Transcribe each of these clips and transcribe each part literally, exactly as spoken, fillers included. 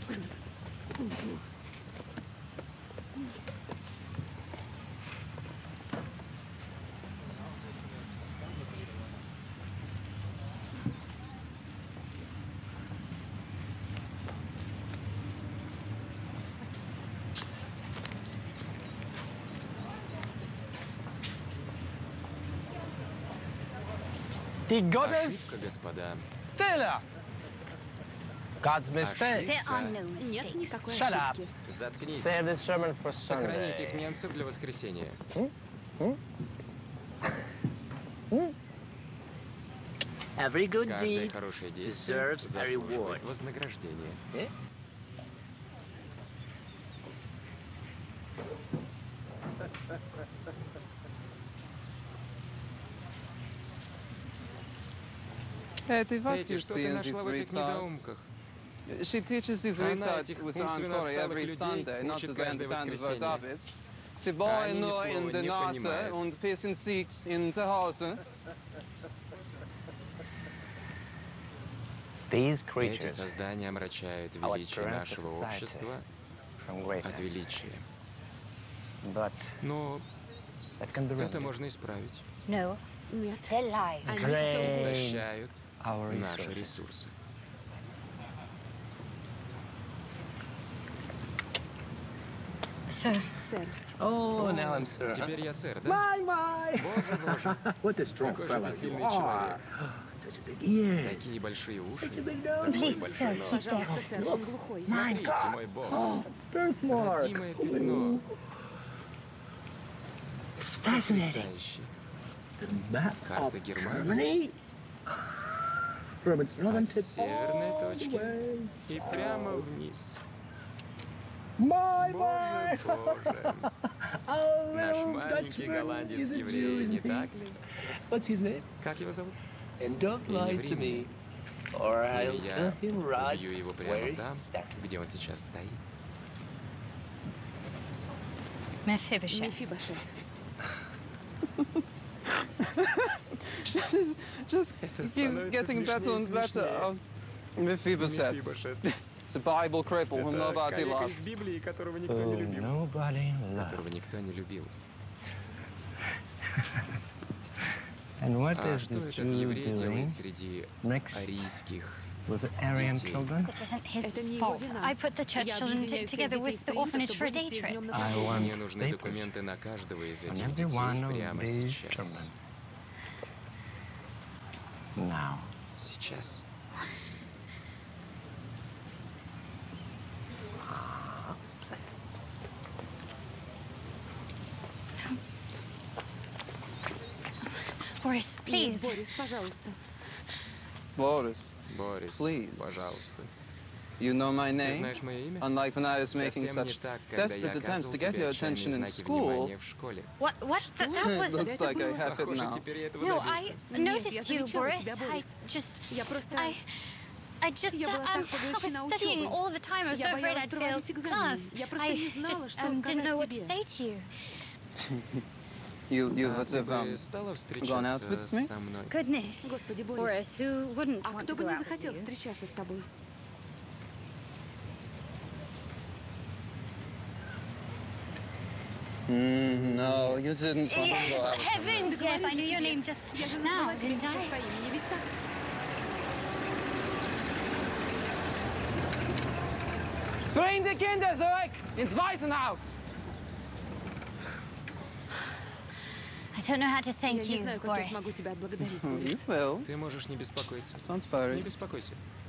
Die Gottes Ошибка, господа. Fehler. God's mistake. There are no Нет mistakes. никакой Shut up. ошибки. Заткнись. Save this sermon for Сохрани этих Sunday. немцев для воскресенья. Every good Каждое deed хорошее действие deserves a заслуживает reward. вознаграждения. Eh? Эти Эти, что ты нашла в этих недоумках? She teaches these Она retards этих with умственно Corey отсталых every людей Sunday, not учит as I каждое understand the word воскресенье. of it. Sie Они wollen ни nur слова in не der Nase понимают. und bisschen sieht in der Hose. These Эти creatures создания омрачают are what величие prevents a нашего society общества from от greatness. величия. But Но that can be это remedied. можно исправить. No, Нет. they're lies. Они Drain все Истощают our наши resources. ресурсы. Sir, сэр. Oh, now I'm sir. Теперь я сэр, да? My, my! Боже, боже, What a strong какой же fellow ты you сильный are. человек. Such a big ear. Такие большие уши. Such a big nose. please, sir, he's deaf. Пожалуйста, сэр, он глухой. Смотрите, мой бог. Birthmark. Родимое пятно. It's fascinating. Потрясающе. The map Карта of Германии. Germany. From its northern От tip северной all the точки way. и прямо вниз. My, Боже, my! боже. Our Наш little маленький Dutchman голландец is a еврей, Jew, не isn't he? так ли? What's his name? Как его зовут? And don't И не lie ври to мне. me, or I'll Или я kill him right убью его where прямо he там, stands. где он сейчас стоит. Mephibosheth. Мефибошет. This just Это keeps становится getting better смешнее и and better. смешнее. Oh, Mephibosheth. Мефибошет. It's a Bible cripple whom Это nobody калека из loved. Библии, которого никто Who не любил. nobody loved. Которого никто не любил. And what А is что this этот Jew еврей doing делает среди mixed арийских with the Aryan детей? children? It isn't his Это не его fault. вина. I put the church Я children объединяю t- всех together детей with из the приюта, orphanage for чтобы a day вывести их trip. днем на I прогулку. want Мне нужны papers документы на каждого из on этих every детей one of прямо these сейчас. children. Now. Сейчас. Boris, Нет, please. Борис, пожалуйста. Boris, Борис, Please. пожалуйста. you know my Ты name? знаешь мое имя? Unlike when I was making Совсем не such так, когда я desperate attempts оказывал to get тебе your отчаянные attention in знаки school, внимания в школе. What? What? That, that was. looks like I have it Похоже, now. теперь я этого No, I добился. Нет, я noticed you, замечала Boris. тебя, I Борис. just. Я просто... I. I just. Я Uh, была um, так I was поглощена studying учебой. all the time. I was Я so afraid боялась I'd fail провалить экзамен. class. Я просто I не знала, just что um, didn't know what to сказать say тебе. to you. You, you А would ты have um, бы стала gone out with встречаться me? со мной? Goodness. Господи, Борис. Boris, who wouldn't А want кто to бы go не out with захотел you? встречаться с тобой? Mm, no, you didn't want to go Yes, out with me. heavens! Yes, I knew your name just Я же now, назвала тебя didn't сейчас I? по имени, ведь так? Bring the Kinder zurück ins Waisenhaus! I don't know how to Я thank не you, знаю, как я Boris. смогу тебя отблагодарить, You Борис. will. Ты можешь не беспокоиться. Don't Не worry. беспокойся.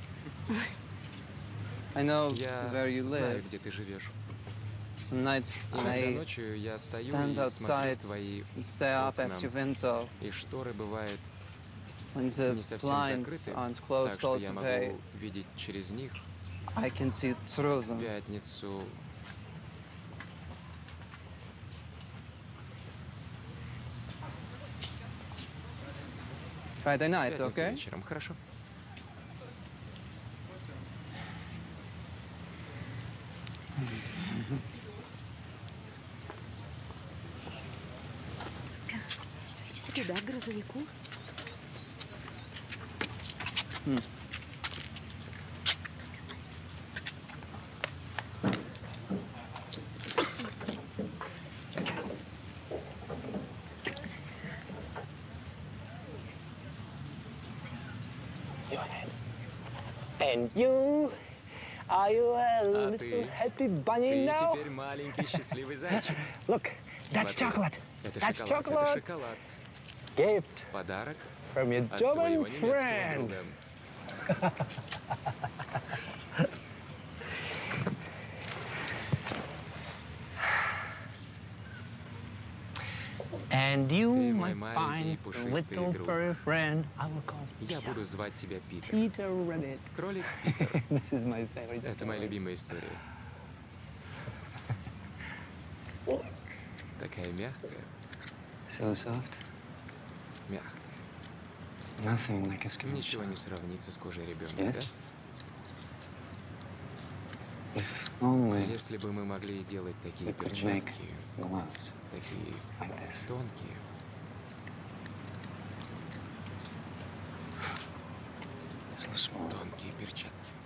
I know Я where you знаю, live. где ты живешь. Some nights Иногда I ночью я стою stand и смотрю outside в твои and stare up at окна, your window и шторы бывают when the не совсем blinds закрыты, aren't так closed что all я the могу way. видеть через них I can see through в them. пятницу. Friday night, Пятницу okay? вечером, хорошо? Let's go this way to the Сюда, к грузовику. And you? Are you a А little ты? happy bunny Ты now? теперь маленький счастливый зайчик. Look, that's Смотри, chocolate. Это That's шоколад. chocolate. Это шоколад. Gift Подарок from your от German твоего немецкого friend. друга. And you, Ты my мой маленький fine пушистый little друг. furry friend, I will call Я Peter. буду звать тебя Питер. Peter Rabbit. Кролик Питер. This is my favorite Это моя story. любимая история. Такая мягкая, So soft. мягкая. Nothing like a skin. Ничего не сравнится с кожей ребенка, Yes. да? If only Если бы мы могли делать такие we could make перчатки, gloves такие like this. тонкие, So small. тонкие перчатки.